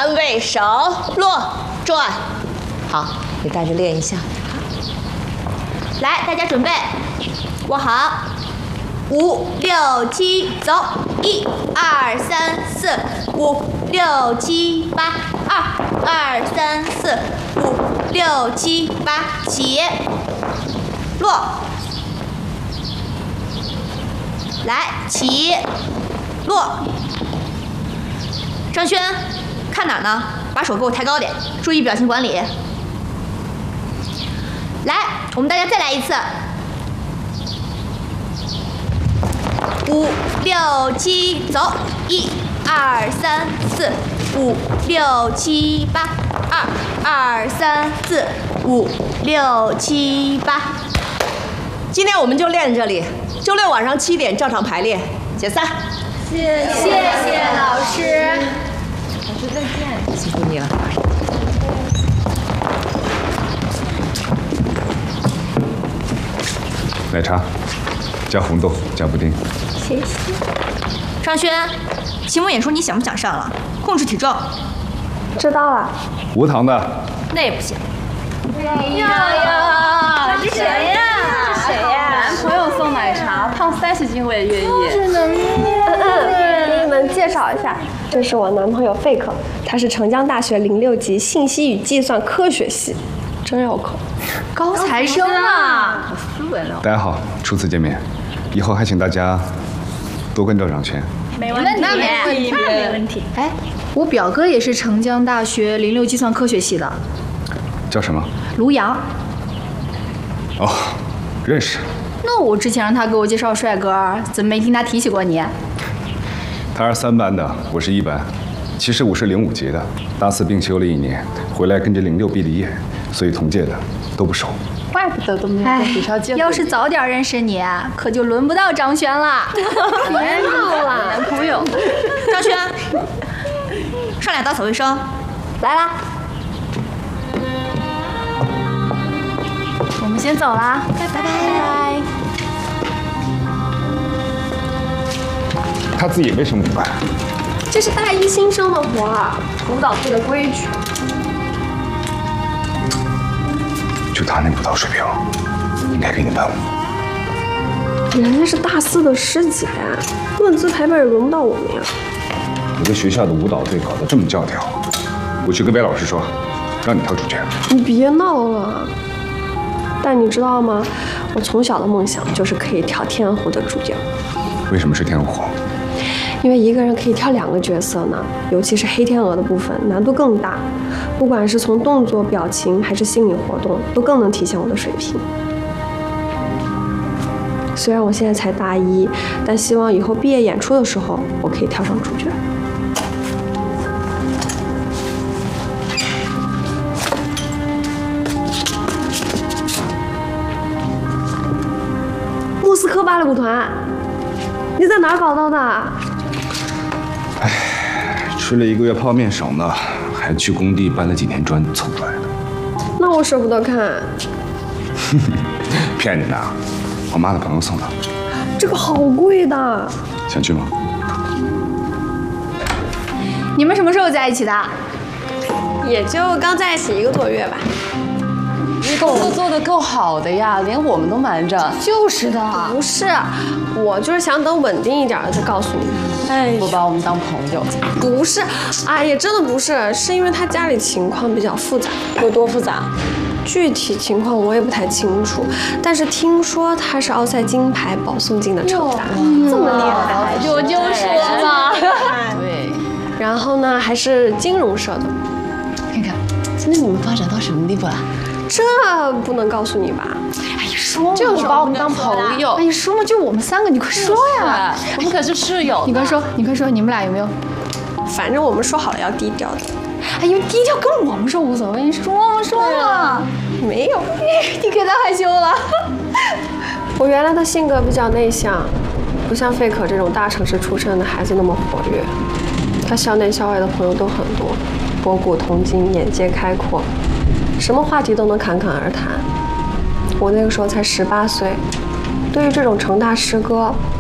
准备手落转，好，你带着练一下。 来，大家准备，握好，5、6、7，走，1、2、3、4、5、6、7、8，2、2、3、4、5、6、7、8，起，落，来，起，落。张轩，看哪儿呢？把手给我抬高点，注意表情管理。来，我们大家再来一次。5、6、7，走，1、2、3、4、5、6、7、8，2、2、3、4、5、6、7、8。 今天我们就练这里，周六晚上7点照常排练，解散。 谢谢老师。 老师再见。 辛苦你了。 奶茶，加红豆，加布丁。 谢谢。张轩，期末演出你想不想上了？控制体重。 知道了。 无糖的。 那也不行。 呀，这谁呀？这谁呀？男朋友送奶茶，胖30斤我也愿意。 给你们介绍一下，这是我男朋友费克，他是城江大学06级信息与计算科学系，真绕口。 高材生啊！ 斯文了。 大家好，初次见面，以后还请大家多关照掌权。 没问题，没问题。 哎，我表哥也是城江大学06计算科学系的， 叫什么？ 卢阳。 哦，认识。 那我之前让他给我介绍帅哥，怎么没听他提起过你？ 他是3班的，我是1班。其实我是05级的，大4病休了1年，回来跟着06毕的业，所以同届的都不熟。 怪不得都没有在学校见过。 要是早点认识你，可就轮不到张轩了。 别闹了， 男朋友。 张轩，上来打扫卫生。 来啦。 我们先走啦，拜拜。 他自己为什么不办？ 这是大1新生的活儿，舞蹈队的规矩。 就他那舞蹈水平，应该给你伴舞。 人家是大4的师姐，论资排辈也轮不到我们呀。 一个学校的舞蹈队搞得这么教条，我去跟白老师说，让你挑主角。 你别闹了。但你知道吗？我从小的梦想就是可以跳天鹅湖的主角。 为什么是天鹅湖？ 因为一个人可以跳2个角色呢，尤其是黑天鹅的部分难度更大，不管是从动作、表情还是心理活动，都更能体现我的水平。虽然我现在才大1，但希望以后毕业演出的时候，我可以跳上主角。莫斯科芭蕾舞团，你在哪儿搞到的？ 吃了1个月泡面少呢，还去工地搬了几天砖凑出来的。 那我舍不得看。 骗你的，我妈的朋友送的。 这个好贵的。 想去吗？ 你们什么时候在一起的？ 也就刚在一起1个多月吧。 你工作做得够好的呀，连我们都瞒着。 就是的。 不是，我就是想等稳定一点了再告诉你。哎， 不把我们当朋友。 不是，哎呀，真的不是，是因为他家里情况比较复杂。 有多复杂？ 具体情况我也不太清楚，但是听说他是奥赛金牌保送进的成大，这么厉害， 我就说嘛。 对。 然后呢，还是金融社的。 看看，现在你们发展到什么地步了？ 这不能告诉你吧？ 哎呀，说嘛， 就是把我们当朋友。 哎呀，说嘛，就我们3个，你快说呀！ 我们可是室友。 你快说，你快说，你们俩有没有？ 反正我们说好了要低调的。 哎呦，低调跟我们说无所谓，你说嘛。 没有， 你可太害羞了。 我原来的性格比较内向，不像费可这种大城市出身的孩子那么活跃。他校内校外的朋友都很多，博古通今，眼界开阔，什么话题都能侃侃而谈。我那个时候才18岁，对于这种成大师哥，